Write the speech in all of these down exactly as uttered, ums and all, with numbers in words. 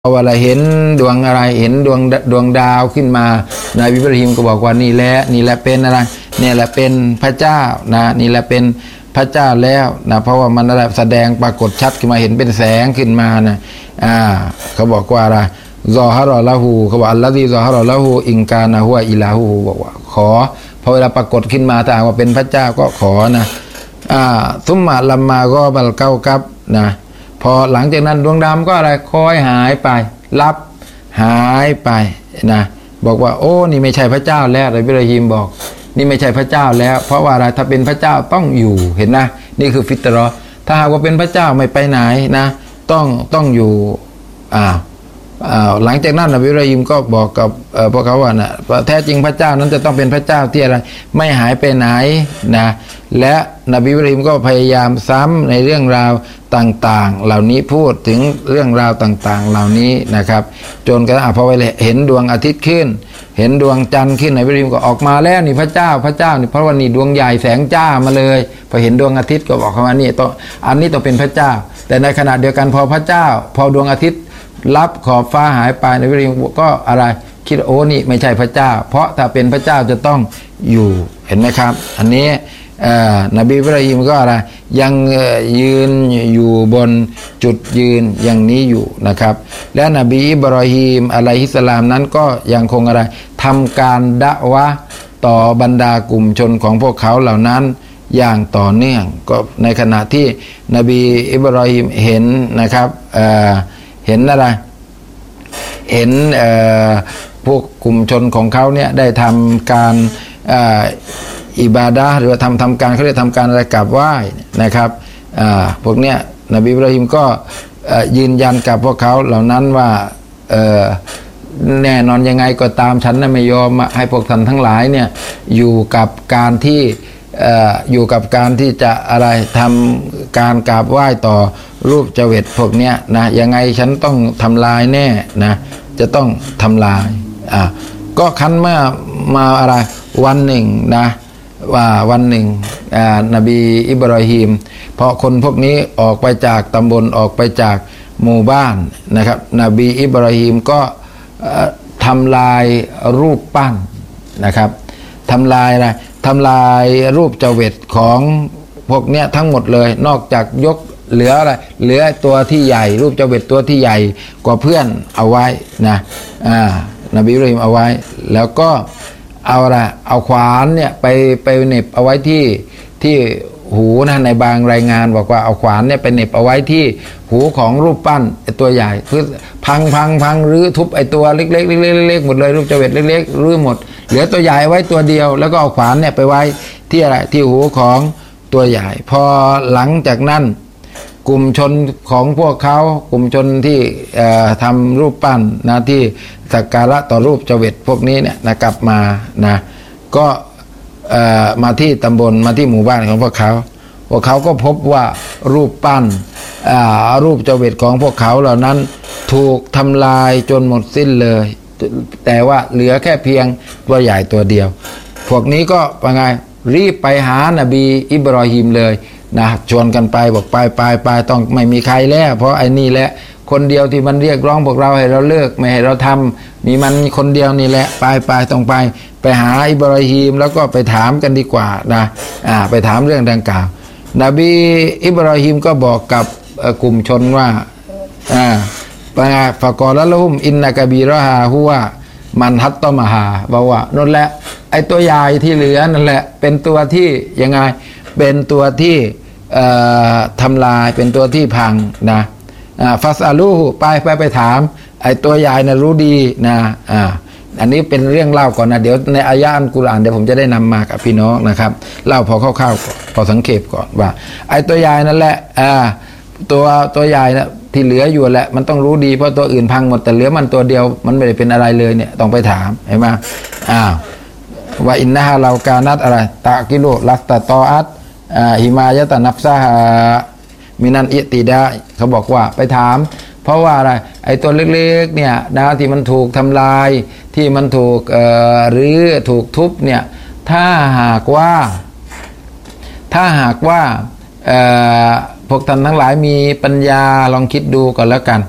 เวลาเห็นดวงอะไรเห็นดวงดวงดาวขึ้นมานายอิบราฮิมก็บอกว่านี่แหละนี่แหละเป็นอะไรนี่แหละเป็นพระเจ้านะนี่แหละเป็นพระเจ้าแล้วนะเพราะว่ามันแสดงปรากฏชัดขึ้นมาเห็นเป็นแสงขึ้นมานะอ่าเขาบอกว่าอะไรซอฮารอละหูเขาบอกอัลลอฮีซอฮารอละหูอิงกานะฮุวะอิลาหูบอกว่าขอพอเวลาปรากฏขึ้นมาถ้าว่าเป็นพระเจ้าก็ขอนะอ่าซุมมาลัมมาก็บัลเก้ากับนะพอหลังจากนั้นดวงดาวก็อะไรคอยหายไปลับหายไปนะบอกว่าโอ้นี่ไม่ใช่พระเจ้าแล้วนายอิบราฮิมบอกนี่ไม่ใช่พระเจ้าแล้วเพราะว่าอะไรถ้าเป็นพระเจ้าต้องอยู่เห็นนะนี่คือฟิตรอถ้าหากว่าเป็นพระเจ้าไม่ไปไหนนะต้องต้องอยู่อ่าหลังจากนั้นนบีอิบราฮิมก็บอกกับพวกเขาว่านะแท้จริงพระเจ้านั้นจะต้องเป็นพระเจ้าที่อะไรไม่หายไปไหนนะและนบีอิบราฮิมก็พยายามซ้ำในเรื่องราวต่างๆเหล่านี้พูดถึงเรื่องราวต่างๆเหล่านี้นะครับจนกระทั่งพอเห็นดวงอาทิตย์ขึ้นเห็นดวงจันทร์ขึ้นนบีอิบราฮิมก็ออกมาแล้วนี่พระเจ้าพระเจ้านี่เพราะว่านี่ดวงใหญ่แสงจ้ามาเลยพอเห็นดวงอาทิตย์ก็บอกเขาว่านี่ต้องอันนี้ต้องเป็นพระเจ้าแต่ในขณะเดียวกันพอพระเจ้าพอดวงอาทิตย์รับขอบฟ้าหายไปนบีอิบราฮิมก็อะไรคิดโอ้นี่ไม่ใช่พระเจ้าเพราะถ้าเป็นพระเจ้าจะต้องอยู่เห็นไหมครับอันนี้นบีอิบราฮิมก็อะไรยังยืนอยู่บนจุดยืนอย่างนี้อยู่นะครับและนบีอิบราฮิมอะลัยฮิสสลามนั้นก็ยังคงอะไรทำการดะวะต่อบรรดากลุ่มชนของพวกเขาเหล่านั้นอย่างต่อเนื่องก็ในขณะที่นบีอิบราฮิมเห็นนะครับเเห็นอะไรเห็นพวกกลุ่มชนของเขาเนี่ยได้ทำการอิบาดะห์หรือว่าทำทำการเขาเรียกทำการอะไรกราบไหว้นะครับพวกเนี้ยนบีอิบราฮิมก็ยืนยันกับพวกเขาเหล่านั้นว่าแน่นอนยังไงก็ตามฉันไม่ยอมให้พวกท่านทั้งหลายเนี่ยอยู่กับการที่อยู่กับการที่จะอะไรทำการกราบไหว้ต่อรูปเจวิตพวกเนี้ยนะยังไงฉันต้องทำลายแน่นะจะต้องทำลายอ่ะก็คันเมื่อมาอะไรวันหนึ่งนะว่าวันหนึ่งนบีอิบราฮิมเพราะคนพวกนี้ออกไปจากตำบลออกไปจากหมู่บ้านนะครับนบีอิบราฮิมก็ทำลายรูปปั้นนะครับทำลายอะไรทำลายรูปเจวิตของพวกเนี้ยทั้งหมดเลยนอกจากยกเหลืออะไรเหลือตัวที่ใหญ่รูปเจวิตตัวที่ใหญ่กว่าเพื่อนเอาไว้นะอ่านบีอิบราฮิมเอาไว้แล้วก็เอาอะไรเอาขวานเนี่ยไปไปเหน็บเอาไว้ที่ที่หูนะในบางรายงานบอกว่าเอาขวานเนี่ยไปเหน็บเอาไว้ที่หูของรูปปั้นไอตัวใหญ่เพื่อพังพังพังหรือทุบไอตัวเล็กๆเล็กๆเล็กๆหมดเลยรูปเจวิตเล็กๆรื้อหมดเหลือตัวใหญ่ไว้ตัวเดียวแล้วก็เอาขวานเนี่ยไปไว้ที่อะไรที่หูของตัวใหญ่พอหลังจากนั้นกลุ่มชนของพวกเขากลุ่มชนที่ทำรูปปั้นนะที่สักการะต่อรูปเจวิตพวกนี้เนี่ยนะกลับมานะก็มาที่ตำบลมาที่หมู่บ้านของพวกเขาพวกเขาก็พบว่ารูปปั้นรูปเจวิตของพวกเขาเหล่านั้นถูกทำลายจนหมดสิ้นเลยแต่ว่าเหลือแค่เพียงตัวใหญ่ตัวเดียวพวกนี้ก็เป็นไงรีบไปหานบีอิบราฮิมเลยนะชวนกันไปบอกไปไปไปต้องไม่มีใครแล้วเพราะไอ้นี่แหละคนเดียวที่มันเรียกร้องพวกเราให้เราเลิกไม่ให้เราทำมีมันคนเดียวนี่แหละไปไปต้องไปไปหาอิบราฮิมแล้วก็ไปถามกันดีกว่านะอ่าไปถามเรื่องดังกล่าวนบีอิบราฮิมก็บอกกับกลุ่มชนว่าอ่าฟะกอละละฮุมอินนะกะบีรอฮาฮุวะมันฮัตตอมะฮาบอกว่านั่นแหละไอ้ตัวใหญ่ที่เหลือนั่นแหละเป็นตัวที่ยังไงเป็นตัวที่ทำลายเป็นตัวที่พังนะฟาซาลูไปไปไปถามไอ้ตัวใหญ่นะรู้ดีนะอ่าอันนี้เป็นเรื่องเล่าก่อนนะเดี๋ยวในอายะห์อัลกุรอานเดี๋ยวผมจะได้นำมากับพี่น้องนะครับเล่าพอคร่าวๆพอสังเกตก่อนว่าไอ้ตัวใหญ่นั่นแหละอ่าตัวตัวใหญ่นะที่เหลืออยู่แหละมันต้องรู้ดีเพราะตัวอื่นพังหมดแต่เหลือมันตัวเดียวมันไม่ได้เป็นอะไรเลยเนี่ยต้องไปถามเห็นไหมอ้าวว่าอินนะฮะเรากานัดอะไรตะกิโลลัสตะตออัตฮิมายะตะนับซะฮามินันอิติดาเขาบอกว่าไปถามเพราะว่าอะไรไอ้ตัวเล็กๆเนี่ยนะที่มันถูกทำลายที่มันถูกหรือถูกทุบเนี่ยถ้าหากว่าถ้าหากว่าพวกท่านทั้งหลายมีปัญญาลองคิดดูก่อนแล้วกัน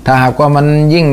ถ้าหากว่ามันยิ่ง